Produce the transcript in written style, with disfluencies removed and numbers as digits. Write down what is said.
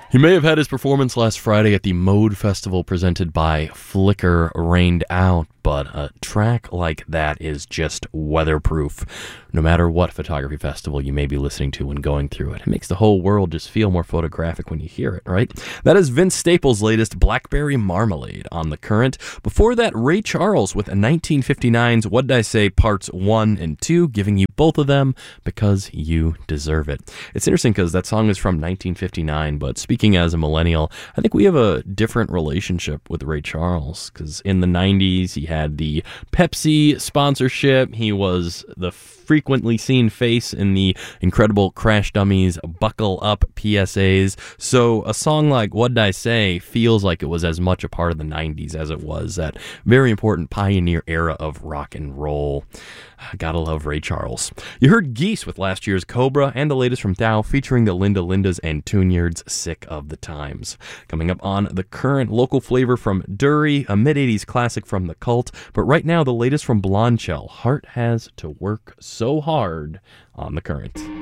He may have had his performance last Friday at the Mode Festival presented by Flickr rained out, but a track like that is just weatherproof. No matter what photography festival you may be listening to when going through it, it makes the whole world just feel more photographic when you hear it, right? That is Vince Staples' latest Blackberry Marmalade on The Current. Before that, Ray Charles with a 1959's What'd I Say Parts 1 and 2, giving you both of them because you deserve it. It's interesting because that song is from 1959, but speaking as a millennial, I think we have a different relationship with Ray Charles because in the 90s, he had the Pepsi sponsorship. He was the frequently seen face in the incredible Crash Dummies Buckle Up PSAs. So a song like What'd I Say feels like it was as much a part of the 90s as it was that very important pioneer era of rock and roll. Gotta love Ray Charles. You heard Geese with last year's Cobra and the latest from Thou featuring the Linda Lindas and Tune-Yards Sick of the Times. Coming up on The Current, local flavor from Dury, a mid-80s classic from The Cult, but right now the latest from Blondshell, Heart Has to Work So Hard on The Current.